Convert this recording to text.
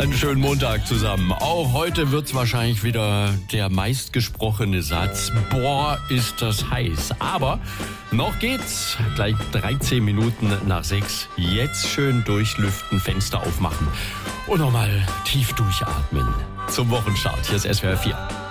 Einen schönen Montag zusammen. Auch heute wird's wahrscheinlich wieder der meistgesprochene Satz. Boah, ist das heiß. Aber noch geht's. Gleich 13 Minuten nach 6. Jetzt schön durchlüften, Fenster aufmachen und nochmal tief durchatmen. Zum Wochenstart. Hier ist SWR 4.